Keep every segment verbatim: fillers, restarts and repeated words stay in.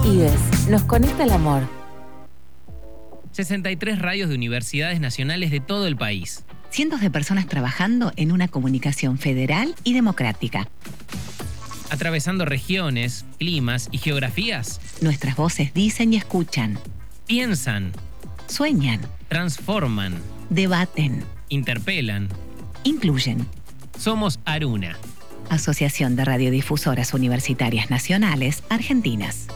IBES nos conecta al amor. sesenta y tres radios de universidades nacionales de todo el país. Cientos de personas trabajando en una comunicación federal y democrática. Atravesando regiones, climas y geografías. Nuestras voces dicen y escuchan. Piensan. Sueñan. Transforman. Debaten. Interpelan. Incluyen. Somos Aruna. Asociación de Radiodifusoras Universitarias Nacionales Argentinas.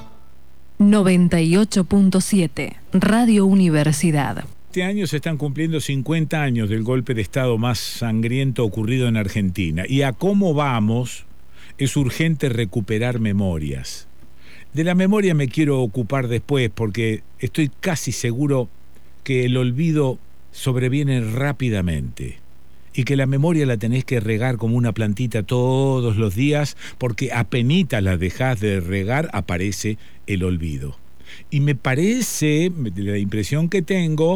noventa y ocho punto siete Radio Universidad. Este año se están cumpliendo cincuenta años del golpe de Estado más sangriento ocurrido en Argentina. Y a cómo vamos, es urgente recuperar memorias. De la memoria me quiero ocupar después porque estoy casi seguro que el olvido sobreviene rápidamente y que la memoria la tenés que regar como una plantita todos los días, porque apenita la dejás de regar, aparece el olvido. Y me parece, la impresión que tengo,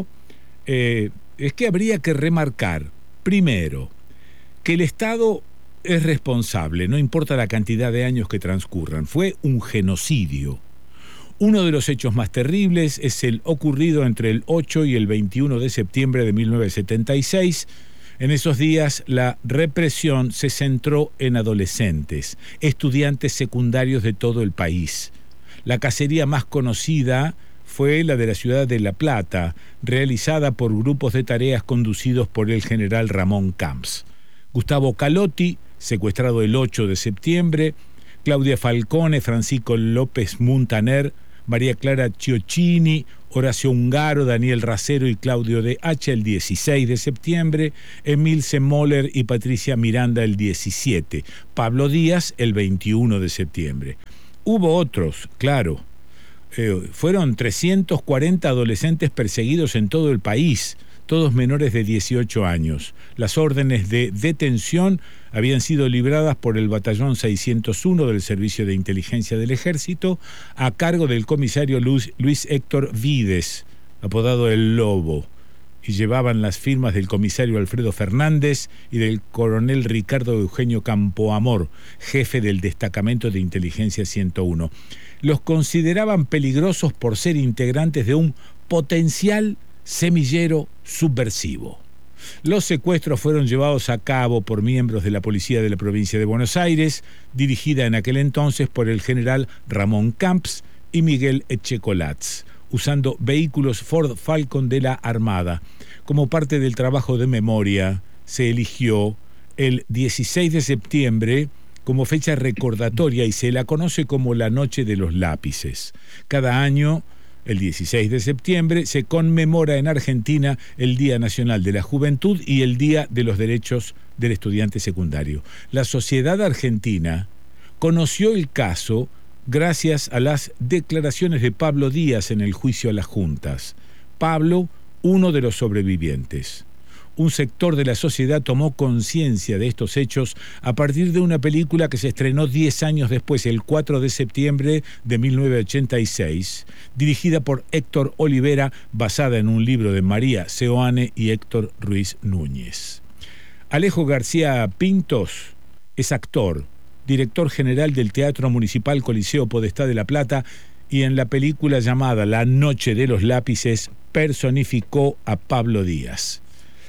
eh, es que habría que remarcar, primero, que el Estado es responsable, no importa la cantidad de años que transcurran. Fue un genocidio. Uno de los hechos más terribles es el ocurrido entre el ocho y el veintiuno de septiembre de mil novecientos setenta y seis. En esos días la represión se centró en adolescentes, estudiantes secundarios de todo el país. La cacería más conocida fue la de la ciudad de La Plata, realizada por grupos de tareas conducidos por el general Ramón Camps. Gustavo Calotti, secuestrado el ocho de septiembre, Claudia Falcone, Francisco López Muntaner, María Clara Ciocchini, Horacio Ungaro, Daniel Racero y Claudio de Hacha el dieciséis de septiembre, Emilce Moller y Patricia Miranda el diecisiete, Pablo Díaz el veintiuno de septiembre. Hubo otros, claro. Eh, fueron trescientos cuarenta adolescentes perseguidos en todo el país, todos menores de dieciocho años. Las órdenes de detención habían sido libradas por el Batallón seiscientos uno del Servicio de Inteligencia del Ejército, a cargo del comisario Luis, Luis Héctor Vides, apodado El Lobo, y llevaban las firmas del comisario Alfredo Fernández y del coronel Ricardo Eugenio Campoamor, jefe del destacamento de Inteligencia ciento uno. Los consideraban peligrosos por ser integrantes de un potencial semillero subversivo. Los secuestros fueron llevados a cabo por miembros de la Policía de la Provincia de Buenos Aires, dirigida en aquel entonces por el general Ramón Camps y Miguel Echecolatz, usando vehículos Ford Falcon de la Armada. Como parte del trabajo de memoria, se eligió el dieciséis de septiembre como fecha recordatoria y se la conoce como la Noche de los Lápices. Cada año, el dieciséis de septiembre, se conmemora en Argentina el Día Nacional de la Juventud y el Día de los Derechos del Estudiante Secundario. La sociedad argentina conoció el caso gracias a las declaraciones de Pablo Díaz en el juicio a las juntas. Pablo, uno de los sobrevivientes. Un sector de la sociedad tomó conciencia de estos hechos a partir de una película que se estrenó diez años después, el cuatro de septiembre de mil novecientos ochenta y seis, dirigida por Héctor Olivera, basada en un libro de María Seoane y Héctor Ruiz Núñez. Alejo García Pintos es actor, director general del Teatro Municipal Coliseo Podestá de La Plata, y en la película llamada La Noche de los Lápices personificó a Pablo Díaz.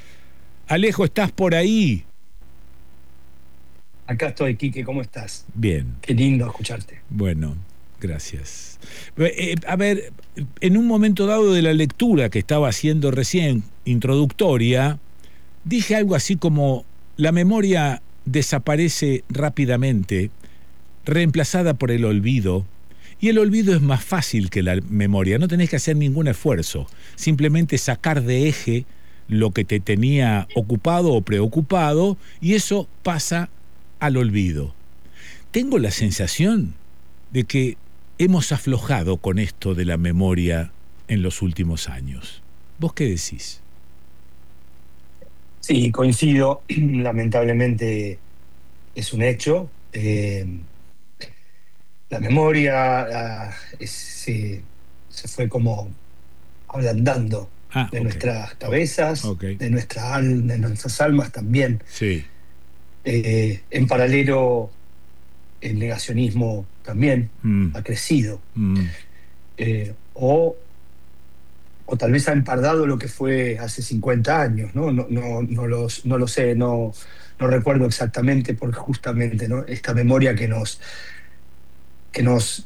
Alejo, ¿estás por ahí? Acá estoy, Quique, ¿cómo estás? Bien. Qué lindo escucharte. Bueno, gracias. Eh, a ver, en un momento dado de la lectura que estaba haciendo recién, introductoria, dije algo así como: la memoria desaparece rápidamente, reemplazada por el olvido, y el olvido es más fácil que la memoria, no tenés que hacer ningún esfuerzo, simplemente sacar de eje lo que te tenía ocupado o preocupado, y eso pasa al olvido. Tengo la sensación de que hemos aflojado con esto de la memoria en los últimos años. ¿Vos qué decís? Sí, coincido. Lamentablemente es un hecho. Eh, la memoria la, es, se, se fue como ablandando ah, de okay. nuestras cabezas, okay. de, nuestra, de nuestras almas también. Sí. Eh, en paralelo el negacionismo también Mm. ha crecido. Mm. Eh, o, o tal vez ha empardado lo que fue hace cincuenta años, ¿no? No, no, no, los, no lo sé, no, no recuerdo exactamente, porque justamente, ¿no?, esta memoria que nos, que nos,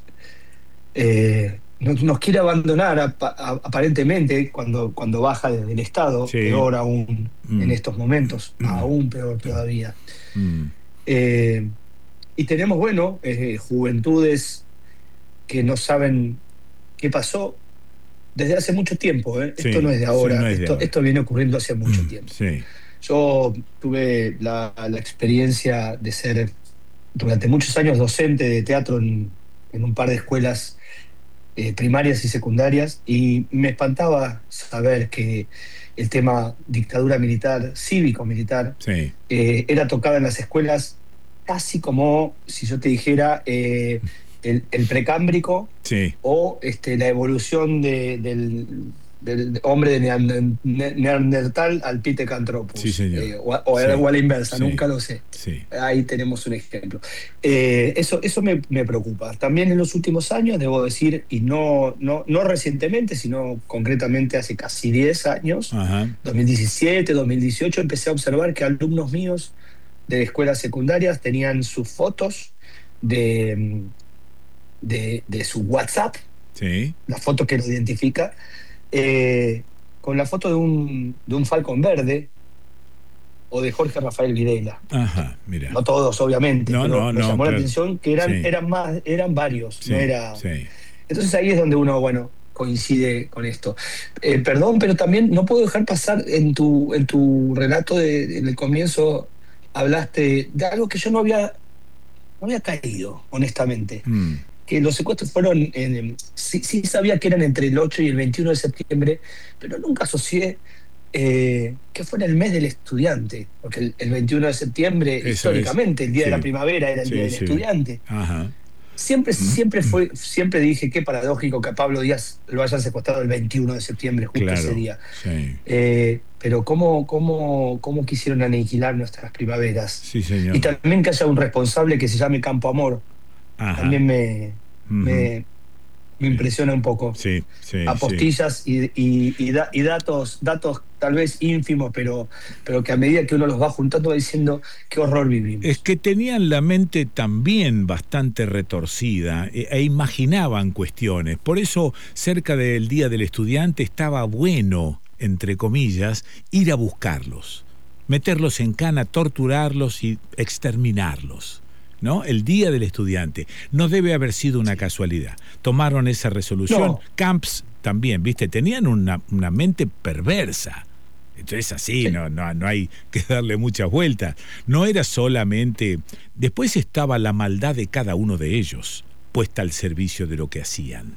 eh, nos, nos quiere abandonar ap- a- aparentemente cuando, cuando baja desde el Estado, Sí. peor aún Mm. en estos momentos, Mm. aún peor todavía. Mm. Eh, y tenemos, bueno, eh, juventudes que no saben qué pasó desde hace mucho tiempo, ¿eh? Sí, Esto no es de sí, ahora, no es de esto, ahora. esto viene ocurriendo hace mucho Mm. tiempo. Sí. Yo tuve la, la experiencia de ser durante muchos años docente de teatro en, en un par de escuelas eh, primarias y secundarias, y me espantaba saber que el tema dictadura militar, cívico-militar, Sí. eh, era tocada en las escuelas casi como si yo te dijera eh, el, el precámbrico Sí. o este, la evolución de- del, del hombre de Neander- Ne- Neandertal al Pithecanthropus. Sí, señor. Eh, o, o Sí. algo a la inversa, Sí. nunca lo sé. Sí. Ahí tenemos un ejemplo. Eh, eso eso me, me preocupa. También en los últimos años, debo decir, y no, no, no recientemente, sino concretamente hace casi diez años, Ajá. dos mil diecisiete, dos mil dieciocho, empecé a observar que alumnos míos de escuelas secundarias tenían sus fotos de, de, de su WhatsApp, Sí. la foto que lo identifica, eh, con la foto de un, de un falcón verde o de Jorge Rafael Videla. Ajá. Mira. No todos, obviamente, No, pero no, me no, llamó la claro. atención que eran, Sí. eran más, eran varios, Sí. no era. Sí. Entonces ahí es donde uno, bueno, coincide con esto. Eh, perdón, pero también no puedo dejar pasar en tu, en tu relato de, en el comienzo, hablaste de algo que yo no había, no había caído, honestamente. Mm. Que los secuestros fueron, en, sí, sí sabía que eran entre el ocho y el veintiuno de septiembre, pero nunca asocié eh, que fuera el mes del estudiante, porque el, el veintiuno de septiembre, Eso históricamente, es, el día sí. de la primavera era el Sí, día del sí. estudiante. Ajá. Siempre, siempre fue, siempre dije qué paradójico que a Pablo Díaz lo hayan secuestrado el veintiuno de septiembre, justo Claro. ese día. Sí. Eh, pero cómo, cómo, cómo quisieron aniquilar nuestras primaveras. Sí, señor. Y también que haya un responsable que se llame Campo Amor, Ajá. también me, Ujú. me, me impresiona un poco. Sí, sí, sí. Apostillas y, y, y, da- y datos, datos tal vez ínfimos, pero, pero que a medida que uno los va juntando va diciendo qué horror vivimos. Es que tenían la mente también bastante retorcida e, e imaginaban cuestiones. Por eso, cerca del Día del Estudiante estaba bueno, entre comillas, ir a buscarlos, meterlos en cana, torturarlos y exterminarlos. ¿No? El Día del Estudiante. No debe haber sido una casualidad. Tomaron esa resolución. No. Camps también, ¿viste? Tenían una, una mente perversa. Entonces así, Sí. no, no, no hay que darle muchas vueltas. No era solamente... Después estaba la maldad de cada uno de ellos, puesta al servicio de lo que hacían.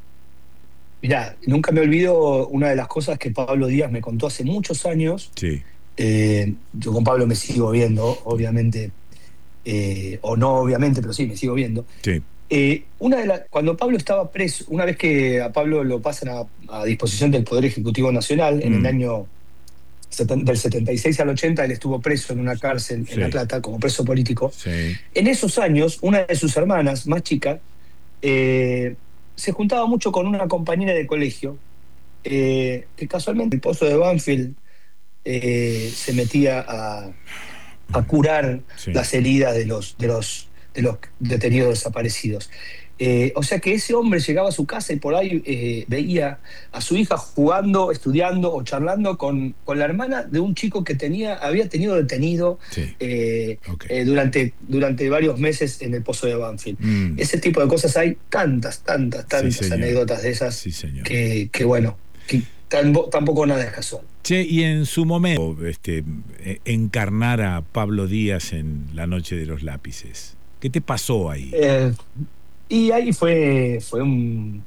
Mirá, nunca me olvido una de las cosas que Pablo Díaz me contó hace muchos años. Sí, Eh, yo con Pablo me sigo viendo, obviamente, eh, o no obviamente, pero sí, me sigo viendo. sí. Eh, una de las, cuando Pablo estaba preso, una vez que a Pablo lo pasan a, a disposición del Poder Ejecutivo Nacional, en Mm. el año seten- del setenta y seis al ochenta, él estuvo preso en una cárcel Sí. en La Plata como preso político. Sí. En esos años, una de sus hermanas, más chica, eh, se juntaba mucho con una compañera de colegio, eh, que casualmente el pozo de Banfield eh, se metía a, a curar Sí. las heridas de los, de los, de los detenidos desaparecidos. Eh, o sea que ese hombre llegaba a su casa y por ahí eh, veía a su hija jugando, estudiando o charlando con, con la hermana de un chico que tenía, había tenido detenido Sí. eh, Ok. eh, durante, durante varios meses en el pozo de Banfield. Mm. Ese tipo de cosas hay tantas, tantas, tantas señor. anécdotas de esas Sí, señor. que, que bueno, que tampo- tampoco nada es casual. Che, y en su momento, este, eh, encarnar a Pablo Díaz en La Noche de los Lápices. ¿Qué te pasó ahí? Eh, y ahí fue, fue un.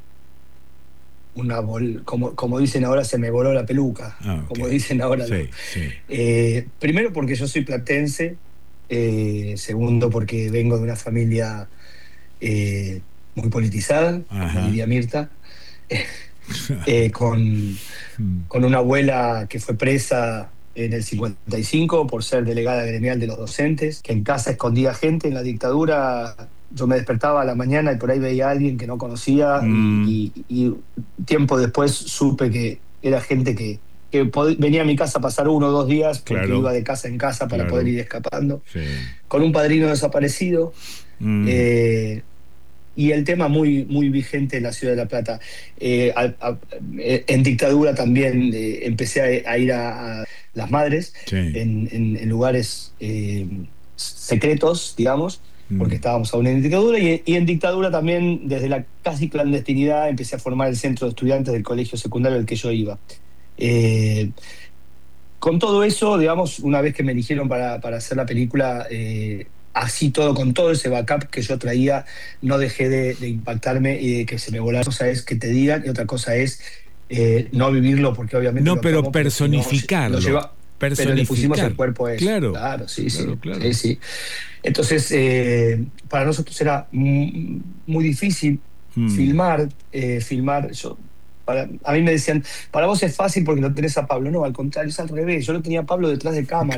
Una bol- como, como dicen ahora, se me voló la peluca. Ah, ok. Como dicen ahora. ¿no? Sí, sí. Eh, primero porque yo soy platense. Eh, segundo porque vengo de una familia eh, muy politizada, Ajá. como diría Mirta. eh, con, Mm. con una abuela que fue presa en el cincuenta y cinco por ser delegada gremial de los docentes, que en casa escondía gente. En la dictadura yo me despertaba a la mañana y por ahí veía a alguien que no conocía, Mm. y, y, y tiempo después supe que era gente que, que pod- venía a mi casa a pasar uno o dos días porque Claro. iba de casa en casa para Claro. poder ir escapando, Sí. con un padrino desaparecido. Mm. Eh, y el tema muy, muy vigente en la ciudad de La Plata. Eh, a- a- en dictadura también eh, empecé a, a ir a, a Las Madres, Sí. en, en- en lugares eh, secretos, digamos, porque Mm. estábamos aún en dictadura, y, y en dictadura también, desde la casi clandestinidad, empecé a formar el centro de estudiantes del colegio secundario al que yo iba. Eh, con todo eso, digamos, una vez que me eligieron para, para hacer la película, eh, así todo, con todo ese backup que yo traía, no dejé de, de impactarme y de que se me volara. Una cosa es que te digan y otra cosa es eh, no vivirlo, porque obviamente No, lo pero tomo, pero si no, personificarlo. lo lleva- pero le pusimos Personificar. el cuerpo a eso. Claro. Claro, sí, Claro, sí, claro. sí, sí. Entonces, eh, para nosotros era mm, muy difícil Mm. filmar, eh, filmar. Yo, para, a mí me decían, para vos es fácil porque no tenés a Pablo. No, al contrario, es al revés. Yo lo tenía a Pablo detrás de cámara.